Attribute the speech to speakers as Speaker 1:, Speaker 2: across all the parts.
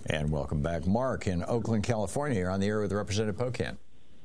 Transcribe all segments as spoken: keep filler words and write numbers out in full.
Speaker 1: And welcome back. Mark in Oakland, California. You're on the air with Representative Pocan.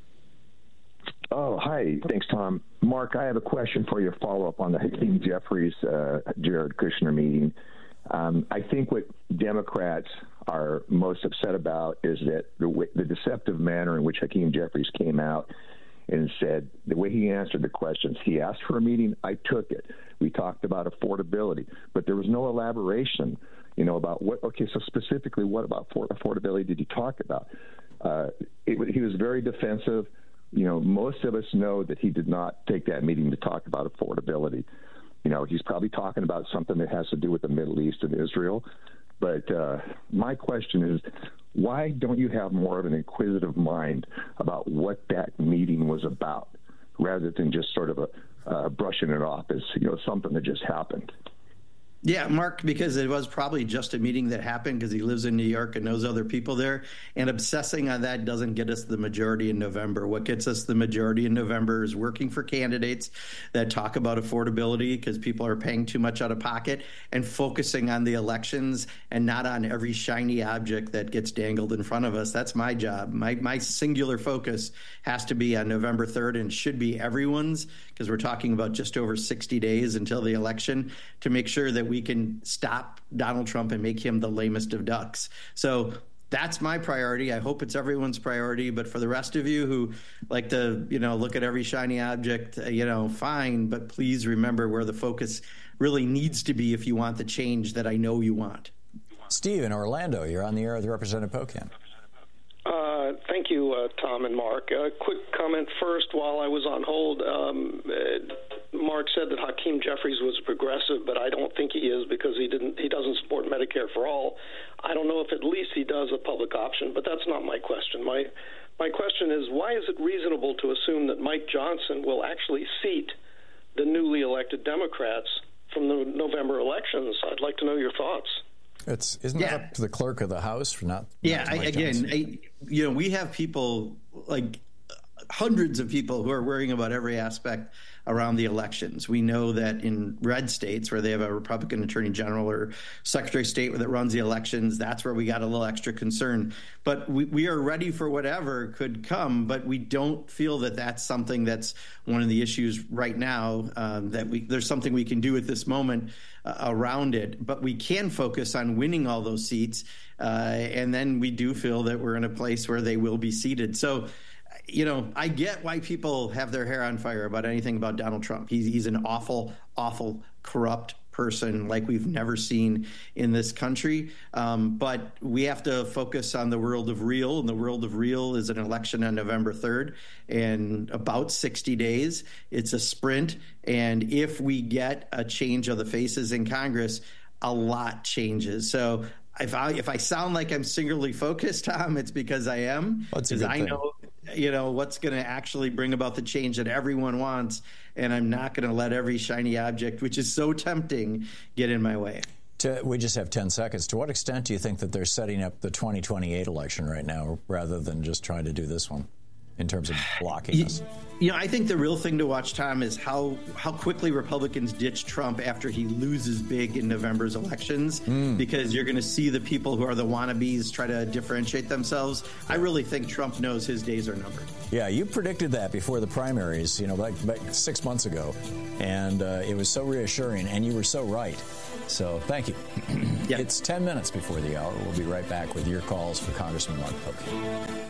Speaker 2: Oh, hi. Thanks, Tom. Mark, I have a question for you, follow-up on the Hakeem Jeffries, uh, Jared Kushner meeting. Um, I think what Democrats are most upset about is that the, the deceptive manner in which Hakeem Jeffries came out and said the way he answered the questions. He asked for a meeting. I took it. We talked about affordability, but there was no elaboration, you know, about what, okay, so specifically what about affordability did he talk about? Uh, it, he was very defensive. You know, most of us know that he did not take that meeting to talk about affordability. You know, he's probably talking about something that has to do with the Middle East and Israel. But uh, my question is, why don't you have more of an inquisitive mind about what that meeting was about, rather than just sort of a uh, brushing it off as, you know, something that just happened?
Speaker 3: Yeah, Mark, because it was probably just a meeting that happened because he lives in New York and knows other people there. And obsessing on that doesn't get us the majority in November. What gets us the majority in November is working for candidates that talk about affordability because people are paying too much out of pocket, and focusing on the elections and not on every shiny object that gets dangled in front of us. That's my job. My, my singular focus has to be on November third, and should be everyone's, because we're talking about just over sixty days until the election, to make sure that we can stop Donald Trump and make him the lamest of ducks. So that's my priority. I hope it's everyone's priority. But for the rest of you who like to, you know, look at every shiny object, you know, fine. But please remember where the focus really needs to be if you want the change that I know you want.
Speaker 1: Steve in Orlando, you're on the air with Representative Pocan.
Speaker 4: Uh, thank you, uh, Tom and Mark. A uh, quick comment first while I was on hold. Um, uh, Mark said that Hakeem Jeffries was progressive, but I don't think he is because he didn't. He doesn't support Medicare for all. I don't know if at least he does a public option, but that's not my question. My my question is, why is it reasonable to assume that Mike Johnson will actually seat the newly elected Democrats from the November elections? I'd like to know your thoughts.
Speaker 1: It's isn't
Speaker 3: yeah.
Speaker 1: that up to the clerk of the House for not?
Speaker 3: Yeah,
Speaker 1: not
Speaker 3: I, again, I, you know, we have people like hundreds of people who are worrying about every aspect around the elections. We know that in red states where they have a Republican attorney general or secretary of state that runs the elections, that's where we got a little extra concern. But we, we are ready for whatever could come, but we don't feel that that's something that's one of the issues right now, um, that we there's something we can do at this moment uh, around it. But we can focus on winning all those seats, uh, and then we do feel that we're in a place where they will be seated. So, you know, I get why people have their hair on fire about anything about Donald Trump. He's, he's an awful, awful, corrupt person like we've never seen in this country. Um, but we have to focus on the world of real, and the world of real is an election on November third in about sixty days. It's a sprint. And if we get a change of the faces in Congress, a lot changes. So if I if I sound like I'm singularly focused, Tom, it's because I am. Because I know, you know, what's going to actually bring about the change that everyone wants, and I'm not going to let every shiny object, which is so tempting, get in my way.
Speaker 1: To, we just have ten seconds. To what extent do you think that they're setting up the twenty twenty-eight election right now rather than just trying to do this one in terms of blocking
Speaker 3: you,
Speaker 1: us?
Speaker 3: You know, I think the real thing to watch, Tom, is how how quickly Republicans ditch Trump after he loses big in November's elections, mm. because you're going to see the people who are the wannabes try to differentiate themselves. I really think Trump knows his days are numbered.
Speaker 1: Yeah, you predicted that before the primaries, you know, like, like six months ago, and uh, it was so reassuring, and you were so right. So thank you.
Speaker 3: Yeah.
Speaker 1: It's ten minutes before the hour. We'll be right back with your calls for Congressman Mark Pocan.